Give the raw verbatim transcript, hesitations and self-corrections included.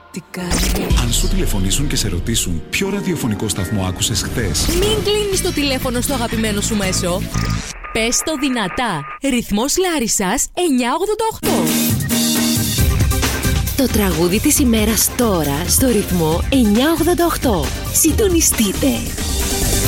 Τι κάνει? Αν σου τηλεφωνήσουν και σε ρωτήσουν ποιο ραδιοφωνικό σταθμό άκουσες χθες, μην κλείνεις το τηλέφωνο στο αγαπημένο σου μέσο. Πες το δυνατά. Ρυθμός Λάρισσας εννιακόσια ογδόντα οκτώ. Το τραγούδι της ημέρας τώρα στο ρυθμό εννιακόσια ογδόντα οκτώ. Συντονιστείτε.